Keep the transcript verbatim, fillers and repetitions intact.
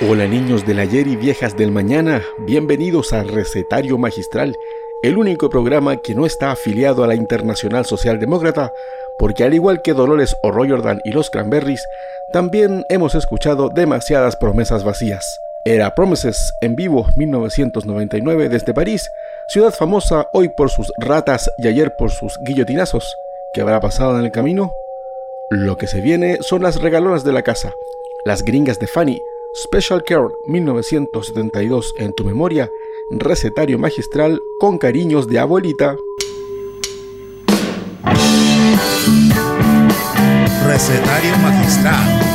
Hola niños del ayer y viejas del mañana, bienvenidos a Recetario Magistral, el único programa que no está afiliado a la Internacional Socialdemócrata, porque al igual que Dolores O'Riordan y los Cranberries, también hemos escuchado demasiadas promesas vacías. Era Promises en vivo mil novecientos noventa y nueve desde París, ciudad famosa hoy por sus ratas y ayer por sus guillotinazos. ¿Qué habrá pasado en el camino? Lo que se viene son las regalonas de la casa, las gringas de Fanny, Special Care mil novecientos setenta y dos en tu memoria, Recetario Magistral con cariños de abuelita. Recetario Magistral.